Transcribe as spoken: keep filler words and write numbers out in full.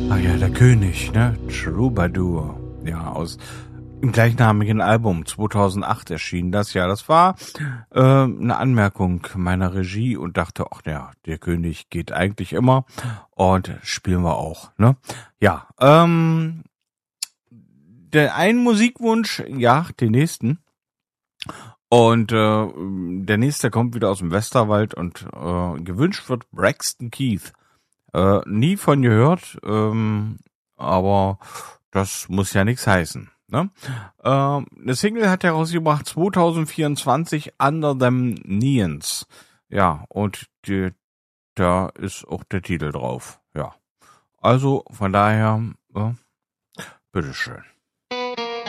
Ah ja, der König, ne? Troubadour. Ja, aus dem gleichnamigen Album zweitausendacht erschien das. Ja, das war äh, eine Anmerkung meiner Regie und dachte, ach ja, der König geht eigentlich immer und spielen wir auch, ne? Ja, ähm, der einen Musikwunsch, ja, den nächsten. Und äh, der nächste kommt wieder aus dem Westerwald und äh, gewünscht wird Braxton Keith. Äh, nie von gehört, ähm, aber das muss ja nichts heißen. Ne? Ähm, eine Single hat er rausgebracht zweitausendvierundzwanzig, Under Them Neons. Ja, und die, da ist auch der Titel drauf. Ja, also von daher, äh, bitteschön.